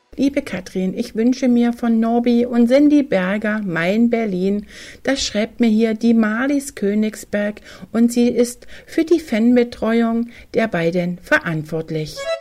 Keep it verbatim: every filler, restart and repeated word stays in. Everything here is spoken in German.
Liebe Katrin, ich wünsche mir von Norbi und Cindy Berger Mein Berlin. Das schreibt mir hier die Marlies Königsberg und sie ist für die Fanbetreuung der beiden verantwortlich.